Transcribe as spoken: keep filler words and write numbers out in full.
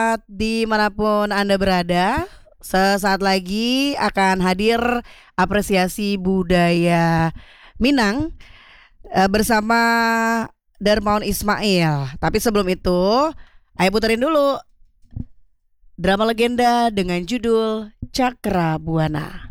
Dimanapun Anda berada, sesaat lagi akan hadir apresiasi budaya Minang eh, bersama Darmawan Ismail. Tapi sebelum itu, ayo puterin dulu drama legenda dengan judul Cakra Buana.